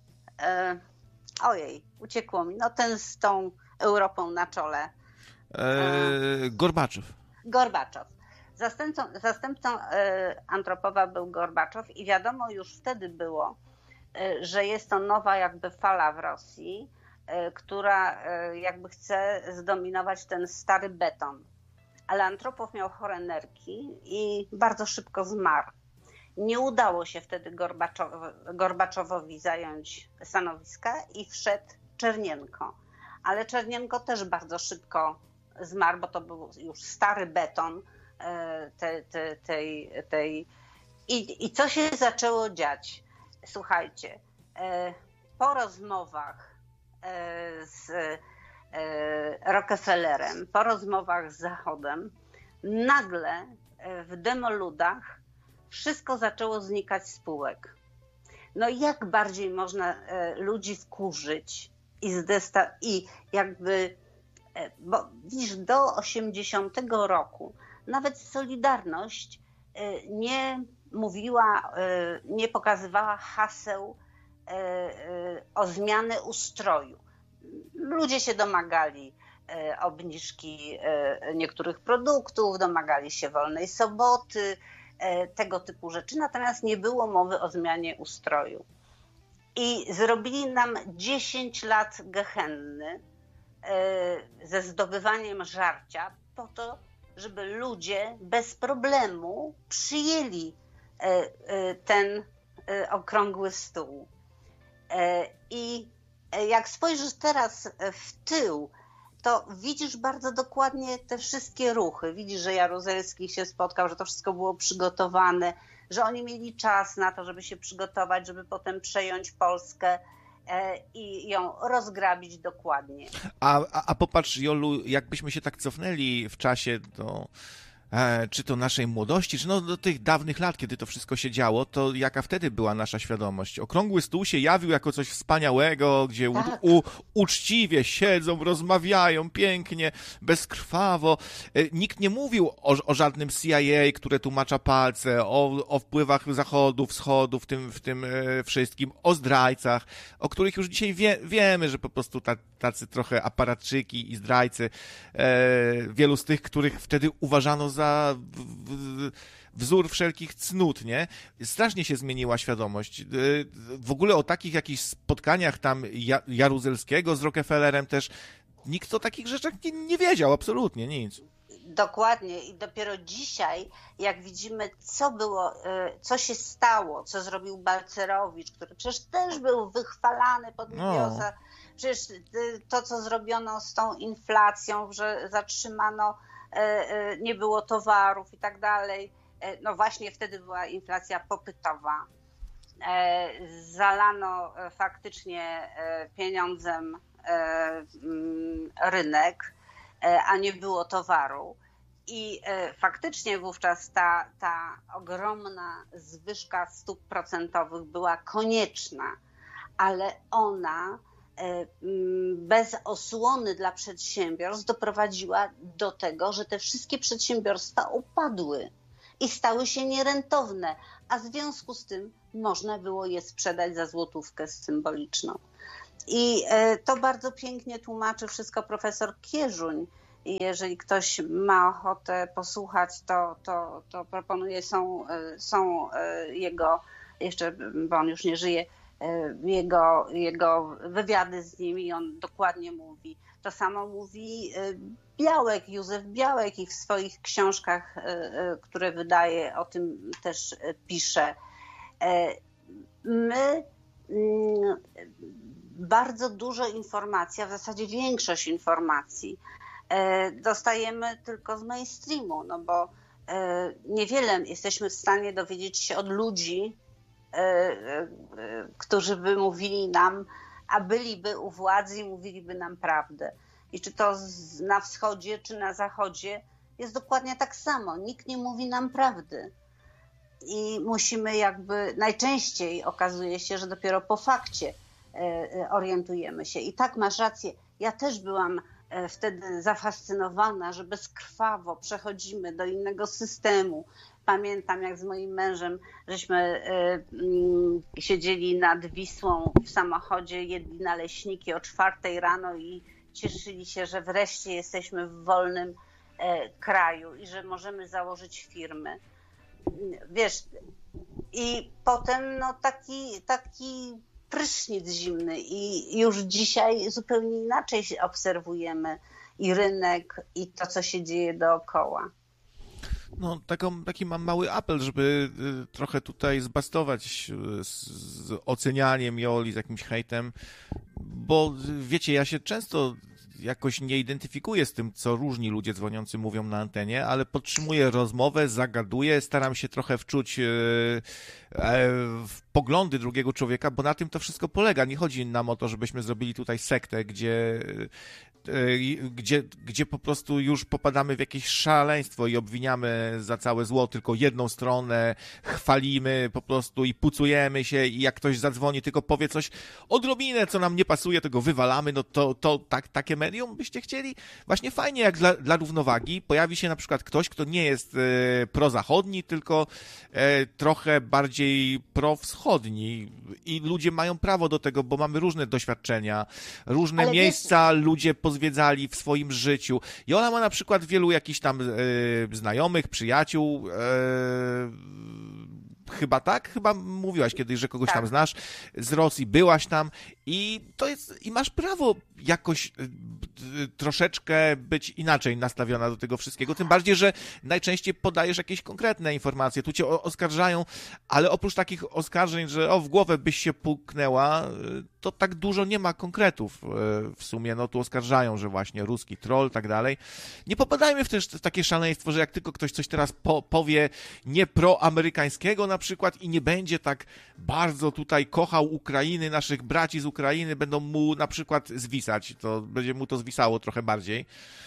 uciekło mi, no ten z tą Europą na czole. Gorbaczow. Gorbaczow. Zastępcą Antropowa był Gorbaczow i wiadomo już wtedy było, że jest to nowa jakby fala w Rosji, która jakby chce zdominować ten stary beton. Ale Antropow miał chore nerki i bardzo szybko zmarł. Nie udało się wtedy Gorbaczowowi zająć stanowiska i wszedł Czernienko. Ale Czernienko też bardzo szybko zmarł, bo to był już stary beton tej. I co się zaczęło dziać? Słuchajcie, po rozmowach z Rockefellerem, po rozmowach z Zachodem, nagle w demoludach wszystko zaczęło znikać z spółek. No jak bardziej można ludzi wkurzyć i jakby, bo widzisz, do 80 roku nawet Solidarność nie mówiła, nie pokazywała haseł o zmianę ustroju. Ludzie się domagali obniżki niektórych produktów, domagali się wolnej soboty, tego typu rzeczy, natomiast nie było mowy o zmianie ustroju. I zrobili nam 10 lat gehenny ze zdobywaniem żarcia po to, żeby ludzie bez problemu przyjęli ten okrągły stół. I jak spojrzysz teraz w tył, to widzisz bardzo dokładnie te wszystkie ruchy. Widzisz, że Jaruzelski się spotkał, że to wszystko było przygotowane, że oni mieli czas na to, żeby się przygotować, żeby potem przejąć Polskę i ją rozgrabić dokładnie. A popatrz, Jolu, jakbyśmy się tak cofnęli w czasie czy to naszej młodości, czy no do tych dawnych lat, kiedy to wszystko się działo, to jaka wtedy była nasza świadomość? Okrągły stół się jawił jako coś wspaniałego, gdzie tak. uczciwie siedzą, rozmawiają pięknie, bezkrwawo. Nikt nie mówił o żadnym CIA, które tu macza palce, o wpływach Zachodu, Wschodu w tym wszystkim, o zdrajcach, o których już dzisiaj wiemy, że po prostu tacy trochę aparatczyki i zdrajcy, wielu z tych, których wtedy uważano za wzór wszelkich cnót, nie? Strasznie się zmieniła świadomość. W ogóle o takich jakichś spotkaniach tam Jaruzelskiego z Rockefellerem też nikt o takich rzeczach nie wiedział, absolutnie nic. Dokładnie i dopiero dzisiaj, jak widzimy, co się stało, co zrobił Balcerowicz, który przecież też był wychwalany pod niebiosa. Przecież to, co zrobiono z tą inflacją, że zatrzymano, nie było towarów i tak dalej. No właśnie wtedy była inflacja popytowa. Zalano faktycznie pieniądzem rynek, a nie było towaru. I faktycznie wówczas ta ogromna zwyżka stóp procentowych była konieczna, ale ona bez osłony dla przedsiębiorstw doprowadziła do tego, że te wszystkie przedsiębiorstwa upadły i stały się nierentowne, a w związku z tym można było je sprzedać za złotówkę symboliczną. I to bardzo pięknie tłumaczy wszystko profesor Kieżuń. I jeżeli ktoś ma ochotę posłuchać, to proponuję, są jego, jeszcze, bo on już nie żyje, jego wywiady z nim i on dokładnie mówi. To samo mówi Białek, Józef Białek i w swoich książkach, które wydaje, o tym też pisze. My bardzo dużo informacji, a w zasadzie większość informacji dostajemy tylko z mainstreamu, no bo niewiele jesteśmy w stanie dowiedzieć się od ludzi, którzy by mówili nam, a byliby u władzy i mówiliby nam prawdę. I czy to na wschodzie, czy na zachodzie jest dokładnie tak samo. Nikt nie mówi nam prawdy. I musimy najczęściej okazuje się, że dopiero po fakcie orientujemy się. I tak, masz rację. Ja też byłam wtedy zafascynowana, że bezkrwawo przechodzimy do innego systemu. Pamiętam, jak z moim mężem żeśmy siedzieli nad Wisłą w samochodzie, jedli naleśniki o 4 rano i cieszyli się, że wreszcie jesteśmy w wolnym kraju i że możemy założyć firmy. Wiesz, i potem taki prysznic zimny i już dzisiaj zupełnie inaczej obserwujemy i rynek, i to, co się dzieje dookoła. No, taki mam mały apel, żeby trochę tutaj zbastować z ocenianiem Joli, z jakimś hejtem, bo wiecie, ja się często jakoś nie identyfikuję z tym, co różni ludzie dzwoniący mówią na antenie, ale podtrzymuję rozmowę, zagaduję, staram się trochę wczuć w poglądy drugiego człowieka, bo na tym to wszystko polega. Nie chodzi nam o to, żebyśmy zrobili tutaj sektę, gdzie po prostu już popadamy w jakieś szaleństwo i obwiniamy za całe zło tylko jedną stronę, chwalimy po prostu i pucujemy się i jak ktoś zadzwoni, tylko powie coś odrobinę, co nam nie pasuje, to go wywalamy, no to takie medium byście chcieli? Właśnie fajnie, jak dla równowagi pojawi się na przykład ktoś, kto nie jest prozachodni, tylko trochę bardziej prowschodni i ludzie mają prawo do tego, bo mamy różne doświadczenia, różne miejsca ludzie pozwiedzali w swoim życiu. Jola ma na przykład wielu jakichś tam znajomych, przyjaciół, chyba tak? Chyba mówiłaś kiedyś, że kogoś tam znasz z Rosji, byłaś tam i to jest, i masz prawo jakoś troszeczkę być inaczej nastawiona do tego wszystkiego, tym bardziej, że najczęściej podajesz jakieś konkretne informacje, tu cię oskarżają, ale oprócz takich oskarżeń, że w głowę byś się puknęła, to tak dużo nie ma konkretów w sumie, no tu oskarżają, że właśnie ruski troll, tak dalej. Nie popadajmy w takie szaleństwo, że jak tylko ktoś coś teraz powie nie proamerykańskiego na przykład i nie będzie tak bardzo tutaj kochał Ukrainy, naszych braci z Ukrainy, będą mu na przykład zwisać, to będzie mu to zwisało trochę bardziej,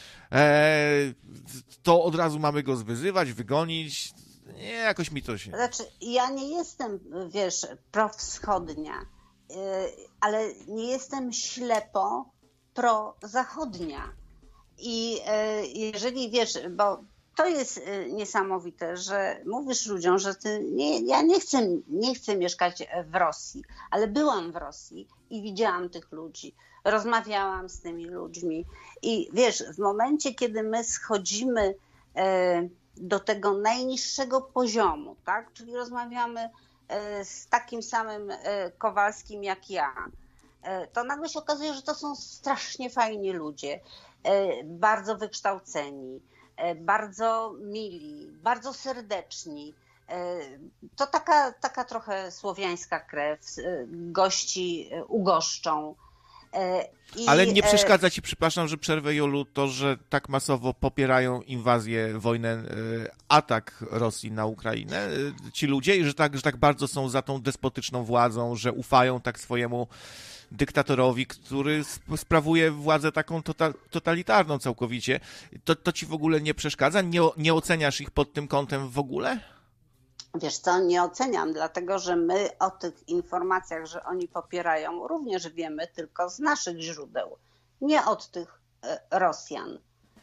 to od razu mamy go zwyzywać, wygonić. Nie, jakoś mi to się... Znaczy, ja nie jestem, wiesz, prowschodnia, ale nie jestem ślepo prozachodnia. I jeżeli, wiesz, bo to jest niesamowite, że mówisz ludziom, że ja nie chcę mieszkać w Rosji, ale byłam w Rosji i widziałam tych ludzi, rozmawiałam z tymi ludźmi i wiesz, w momencie, kiedy my schodzimy do tego najniższego poziomu, tak, czyli rozmawiamy z takim samym Kowalskim jak ja, to nagle się okazuje, że to są strasznie fajni ludzie, bardzo wykształceni, bardzo mili, bardzo serdeczni. To taka trochę słowiańska krew, gości ugoszczą. Ale nie przeszkadza ci, przepraszam, że przerwę, Jolu, to, że tak masowo popierają inwazję, wojnę, atak Rosji na Ukrainę, ci ludzie, i że tak bardzo są za tą despotyczną władzą, że ufają tak swojemu dyktatorowi, który sprawuje władzę taką totalitarną całkowicie. To ci w ogóle nie przeszkadza? Nie oceniasz ich pod tym kątem w ogóle? Wiesz co, nie oceniam, dlatego że my o tych informacjach, że oni popierają, również wiemy tylko z naszych źródeł, nie od tych Rosjan.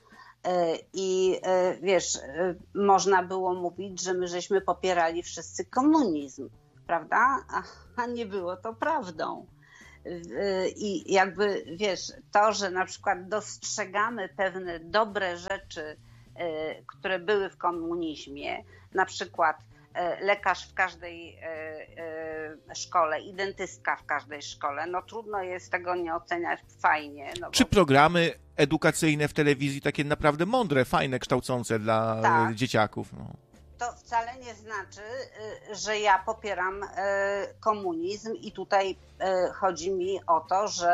I wiesz, można było mówić, że my żeśmy popierali wszyscy komunizm, prawda? A nie było to prawdą. I jakby, wiesz, to, że na przykład dostrzegamy pewne dobre rzeczy, które były w komunizmie, na przykład lekarz w każdej szkole i dentystka w każdej szkole, no trudno jest tego nie oceniać fajnie. No Czy programy edukacyjne w telewizji takie naprawdę mądre, fajne, kształcące dla dzieciaków? No. To wcale nie znaczy, że ja popieram komunizm i tutaj chodzi mi o to, że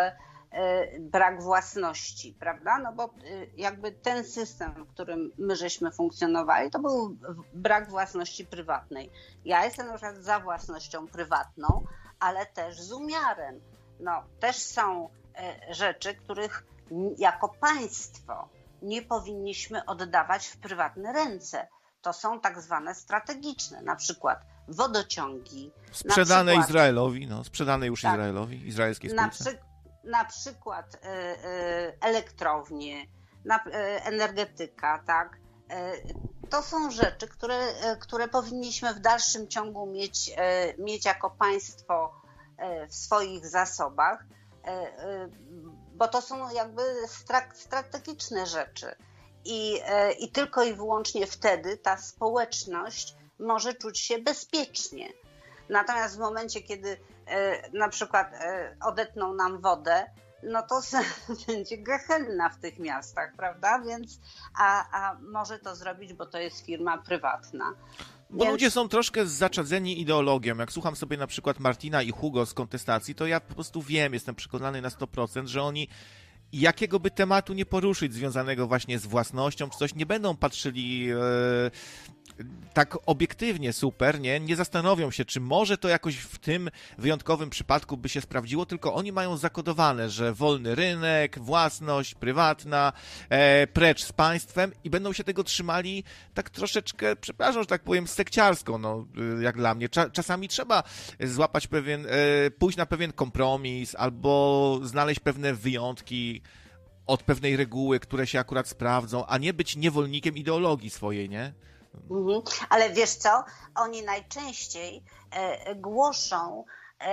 brak własności, prawda? No bo jakby ten system, w którym my żeśmy funkcjonowali, to był brak własności prywatnej. Ja jestem na przykład za własnością prywatną, ale też z umiarem. No, też są rzeczy, których jako państwo nie powinniśmy oddawać w prywatne ręce. To są tak zwane strategiczne, na przykład wodociągi. Sprzedane Izraelowi, sprzedane już tak, Izraelowi, izraelskiej spółce. Na przykład elektrownie, energetyka, tak? To są rzeczy, które powinniśmy w dalszym ciągu mieć jako państwo w swoich zasobach, bo to są jakby strategiczne rzeczy. I tylko i wyłącznie wtedy ta społeczność może czuć się bezpiecznie. Natomiast w momencie, kiedy na przykład odetną nam wodę, no to będzie gehenna w tych miastach, prawda? Więc, a może to zrobić, bo to jest firma prywatna. Bo ludzie są troszkę zaczadzeni ideologią. Jak słucham sobie na przykład Martina i Hugo z Kontestacji, to ja po prostu wiem, jestem przekonany na 100%, że oni jakiego by tematu nie poruszyć związanego właśnie z własnością, czy coś, nie będą patrzyli tak obiektywnie super, nie zastanowią się, czy może to jakoś w tym wyjątkowym przypadku by się sprawdziło, tylko oni mają zakodowane, że wolny rynek, własność prywatna, precz z państwem i będą się tego trzymali tak troszeczkę, przepraszam, że tak powiem, sekciarsko, jak dla mnie. Czasami trzeba złapać pójść na pewien kompromis albo znaleźć pewne wyjątki od pewnej reguły, które się akurat sprawdzą, a nie być niewolnikiem ideologii swojej, nie? Ale wiesz co, oni najczęściej głoszą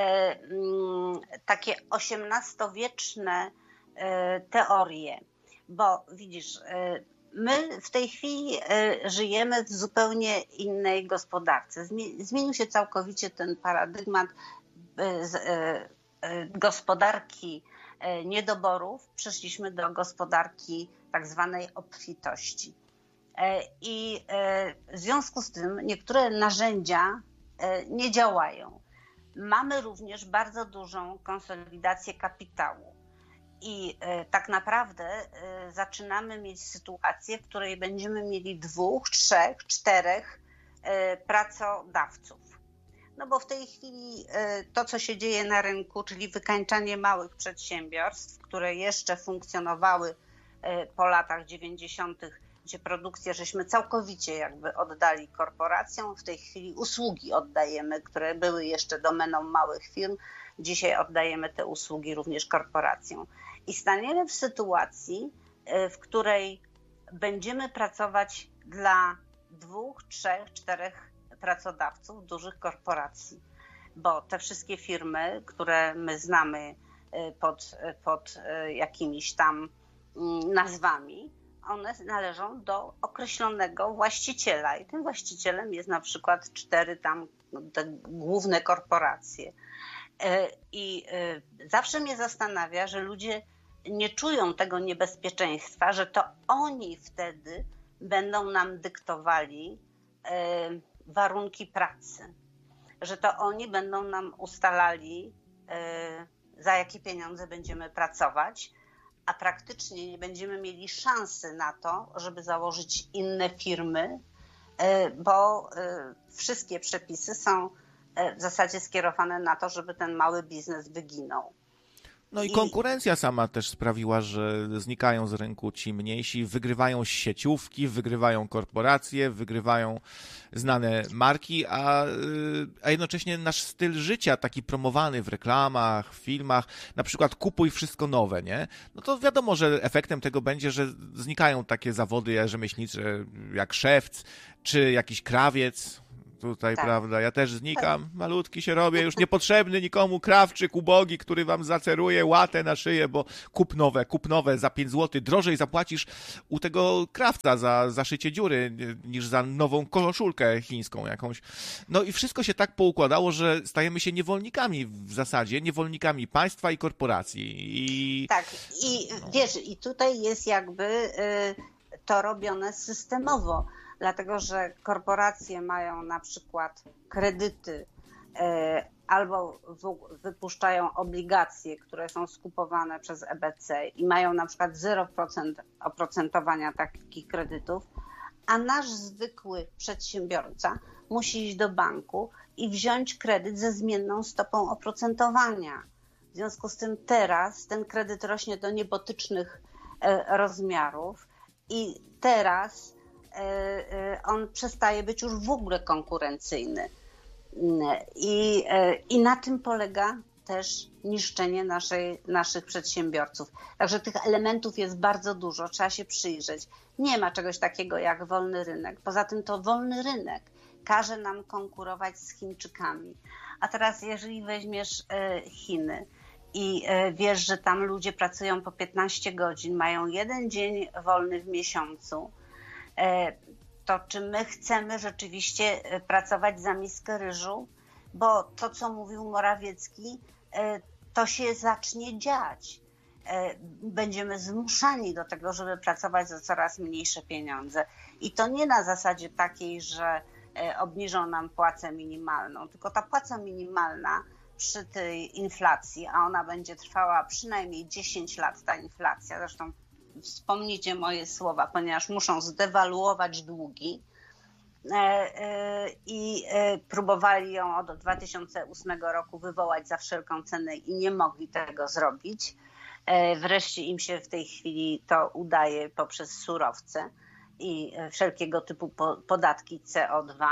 takie XVIII-wieczne teorie, bo widzisz, my w tej chwili żyjemy w zupełnie innej gospodarce. Zmienił się całkowicie ten paradygmat gospodarki niedoborów, przeszliśmy do gospodarki tak zwanej obfitości. I w związku z tym niektóre narzędzia nie działają. Mamy również bardzo dużą konsolidację kapitału i tak naprawdę zaczynamy mieć sytuację, w której będziemy mieli 2, 3, 4 pracodawców. No bo w tej chwili to, co się dzieje na rynku, czyli wykańczanie małych przedsiębiorstw, które jeszcze funkcjonowały po latach 90., gdzie produkcję żeśmy całkowicie jakby oddali korporacjom. W tej chwili usługi oddajemy, które były jeszcze domeną małych firm. Dzisiaj oddajemy te usługi również korporacjom. I staniemy w sytuacji, w której będziemy pracować dla 2, 3, 4 pracodawców dużych korporacji. Bo te wszystkie firmy, które my znamy pod jakimiś tam nazwami, one należą do określonego właściciela i tym właścicielem jest na przykład 4 tam te główne korporacje. I zawsze mnie zastanawia, że ludzie nie czują tego niebezpieczeństwa, że to oni wtedy będą nam dyktowali warunki pracy, że to oni będą nam ustalali, za jakie pieniądze będziemy pracować, a praktycznie nie będziemy mieli szansy na to, żeby założyć inne firmy, bo wszystkie przepisy są w zasadzie skierowane na to, żeby ten mały biznes wyginął. No i konkurencja sama też sprawiła, że znikają z rynku ci mniejsi, wygrywają sieciówki, wygrywają korporacje, wygrywają znane marki, a jednocześnie nasz styl życia, taki promowany w reklamach, w filmach, na przykład kupuj wszystko nowe, nie? No to wiadomo, że efektem tego będzie, że znikają takie zawody rzemieślnicze jak szewc, czy jakiś krawiec. Tutaj, tak. Prawda, ja też znikam, malutki się robię, już niepotrzebny nikomu krawczyk ubogi, który wam zaceruje łatę na szyję, bo kup nowe za 5 zł, drożej zapłacisz u tego krawca za szycie dziury niż za nową koszulkę chińską jakąś. No i wszystko się tak poukładało, że stajemy się niewolnikami w zasadzie, niewolnikami państwa i korporacji. Tak, i wiesz, i tutaj jest jakby to robione systemowo. Dlatego, że korporacje mają na przykład kredyty, albo wypuszczają obligacje, które są skupowane przez EBC i mają na przykład 0% oprocentowania takich kredytów, a nasz zwykły przedsiębiorca musi iść do banku i wziąć kredyt ze zmienną stopą oprocentowania. W związku z tym teraz ten kredyt rośnie do niebotycznych rozmiarów i teraz on przestaje być już w ogóle konkurencyjny. I na tym polega też niszczenie naszych przedsiębiorców. Także tych elementów jest bardzo dużo, trzeba się przyjrzeć. Nie ma czegoś takiego jak wolny rynek. Poza tym to wolny rynek każe nam konkurować z Chińczykami. A teraz jeżeli weźmiesz Chiny i wiesz, że tam ludzie pracują po 15 godzin, mają 1 dzień wolny w miesiącu, to czy my chcemy rzeczywiście pracować za miskę ryżu? Bo to, co mówił Morawiecki, to się zacznie dziać. Będziemy zmuszani do tego, żeby pracować za coraz mniejsze pieniądze. I to nie na zasadzie takiej, że obniżą nam płacę minimalną, tylko ta płaca minimalna przy tej inflacji, a ona będzie trwała przynajmniej 10 lat, ta inflacja, zresztą wspomnijcie moje słowa, ponieważ muszą zdewaluować długi i próbowali ją od 2008 roku wywołać za wszelką cenę i nie mogli tego zrobić. Wreszcie im się w tej chwili to udaje poprzez surowce i wszelkiego typu podatki CO2.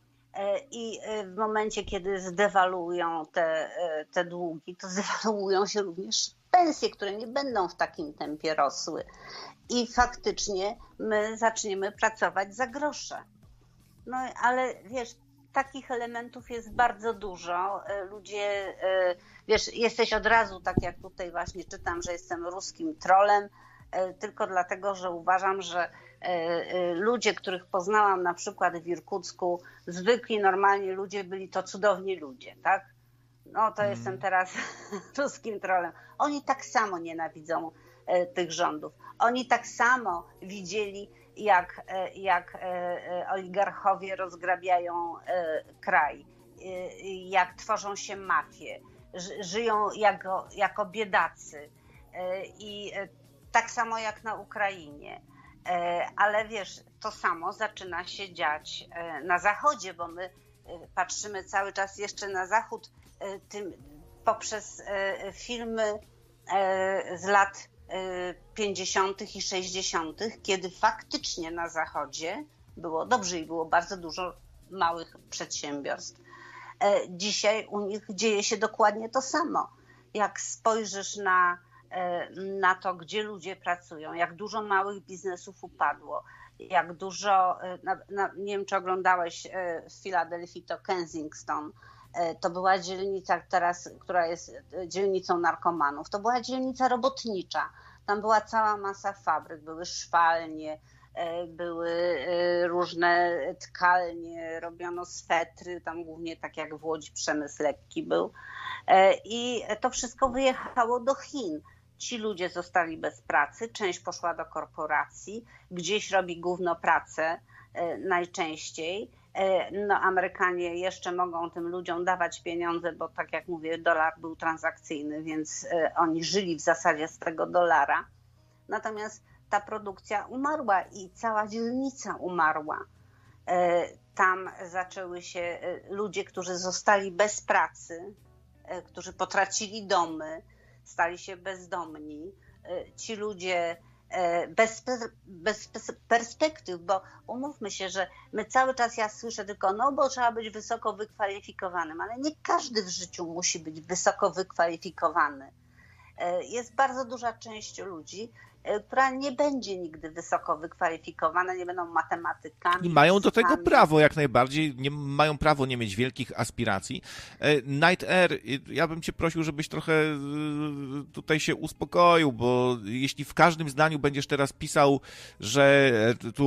I w momencie, kiedy zdewaluują te długi, to zdewaluują się również pensje, które nie będą w takim tempie rosły. I faktycznie my zaczniemy pracować za grosze. No ale wiesz, takich elementów jest bardzo dużo. Ludzie, wiesz, jesteś od razu, tak jak tutaj właśnie czytam, że jestem ruskim trollem, tylko dlatego, że uważam, że ludzie, których poznałam na przykład w Irkucku, zwykli, normalni ludzie, byli to cudowni ludzie, tak? No to jestem teraz ruskim trollem. Oni tak samo nienawidzą tych rządów. Oni tak samo widzieli, jak oligarchowie rozgrabiają kraj, jak tworzą się mafie, żyją jako biedacy i tak samo jak na Ukrainie. Ale wiesz, to samo zaczyna się dziać na Zachodzie, bo my patrzymy cały czas jeszcze na Zachód poprzez filmy z lat 50. i 60., kiedy faktycznie na Zachodzie było dobrze i było bardzo dużo małych przedsiębiorstw. Dzisiaj u nich dzieje się dokładnie to samo. Jak spojrzysz na to, gdzie ludzie pracują, jak dużo małych biznesów upadło, jak dużo, nie wiem, czy oglądałeś w Filadelfii, to Kensington, to była dzielnica teraz, która jest dzielnicą narkomanów, to była dzielnica robotnicza, tam była cała masa fabryk, były szwalnie, były różne tkalnie, robiono swetry, tam głównie tak jak w Łodzi przemysł lekki był i to wszystko wyjechało do Chin. Ci ludzie zostali bez pracy, część poszła do korporacji, gdzieś robi gówno pracę najczęściej. No Amerykanie jeszcze mogą tym ludziom dawać pieniądze, bo tak jak mówię, dolar był transakcyjny, więc oni żyli w zasadzie z tego dolara. Natomiast ta produkcja umarła i cała dzielnica umarła. Tam zaczęły się ludzie, którzy zostali bez pracy, którzy potracili domy, stali się bezdomni. Ci ludzie bez perspektyw, bo umówmy się, że my cały czas, ja słyszę tylko, no bo trzeba być wysoko wykwalifikowanym, ale nie każdy w życiu musi być wysoko wykwalifikowany. Jest bardzo duża część ludzi, która nie będzie nigdy wysoko wykwalifikowana, nie będą matematykami. I mają do tego prawo jak najbardziej, mają prawo nie mieć wielkich aspiracji. Night Air, ja bym cię prosił, żebyś trochę tutaj się uspokoił, bo jeśli w każdym zdaniu będziesz teraz pisał, że tu